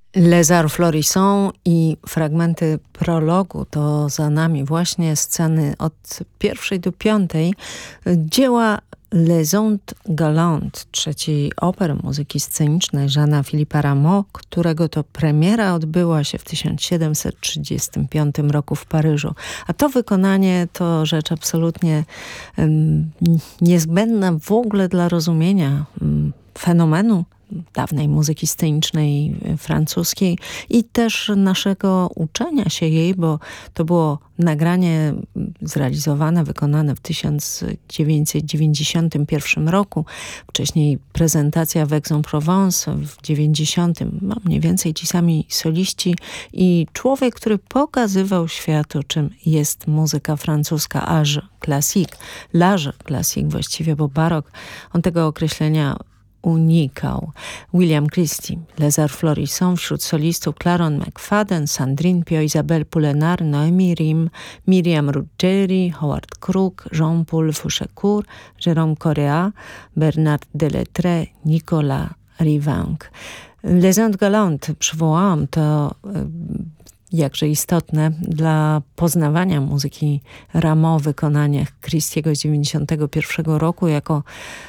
Les Arts Florissants i fragmenty prologu to za nami właśnie sceny od pierwszej do piątej dzieła Les Ondes Galantes, trzeciej opery muzyki scenicznej Jeana Philippa Rameau, którego to premiera odbyła się w 1735 roku w Paryżu. A to wykonanie to rzecz absolutnie niezbędna w ogóle dla rozumienia fenomenu dawnej muzyki scenicznej francuskiej i też naszego uczenia się jej, bo to było nagranie zrealizowane, wykonane w 1991 roku. Wcześniej prezentacja w Aix-en-Provence w 90. Mniej więcej ci sami soliści i człowiek, który pokazywał światu, czym jest muzyka francuska, âge classique, l'âge classique właściwie, bo barok, on tego określenia unikał. William Christie, Les Arts Florissants, wśród solistów Claron McFadden, Sandrine Pio, Isabelle Poulenard, Noémie Rim, Miriam Ruggeri, Howard Crook, Jean-Paul Fouchécourt, Jérôme Correa, Bernard Delettré, Nicolas Rivanc. Les Ondes Galantes przywołałam to jakże istotne dla poznawania muzyki Rameau w wykonaniach Christiego z 91 roku jako